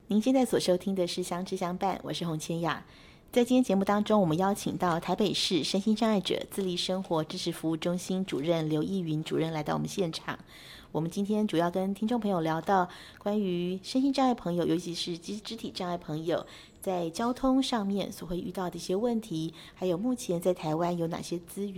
您现在所收听的是相知相伴，我是洪千雅。在今天节目当中，我们邀请到台北市身心障碍者自立生活支持服务中心主任刘逸云主任来到我们现场。我们今天主要跟听众朋友聊到关于身心障碍朋友，尤其是肢体障碍朋友在交通上面所会遇到的一些问题，还有目前在台湾有哪些资源